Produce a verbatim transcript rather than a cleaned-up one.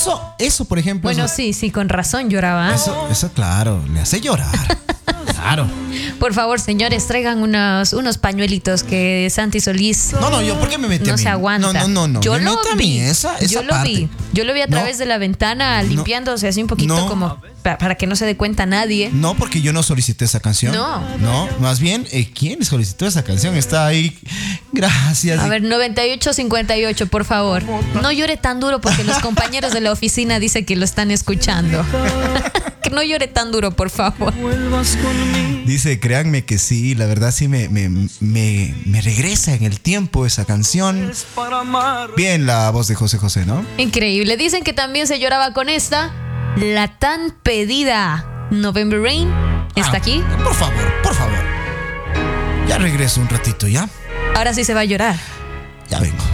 Eso, eso, por ejemplo. Bueno, eso, sí, sí, con razón lloraba. Eso, eso, claro, le hace llorar. Claro. Por favor, señores, traigan unos, unos pañuelitos que Santi Solís No, no, yo, ¿por qué me metí no a mí? se aguanta. No, no, no, no. Yo me lo mete a vi. mí esa, esa yo lo parte. vi. Yo lo vi a No. través de la ventana limpiándose así un poquito No. como pa- para que no se dé cuenta nadie. No, porque yo no solicité esa canción. No. No, más bien, eh, ¿quién solicitó esa canción? Está ahí. Gracias. A ver, noventa y ocho cincuenta y ocho, por favor. No llore tan duro porque los compañeros de la oficina dicen que lo están escuchando. Que no llore tan duro, por favor. Dice, créanme que sí, la verdad sí me, me, me, me regresa en el tiempo esa canción. Bien la voz de José José, ¿no? Increíble. Dicen que también se lloraba con esta. La tan pedida November Rain. ¿Está Ah, aquí? Por favor, por favor. Ya regreso un ratito, ¿ya? Ahora sí se va a llorar. Ya vengo.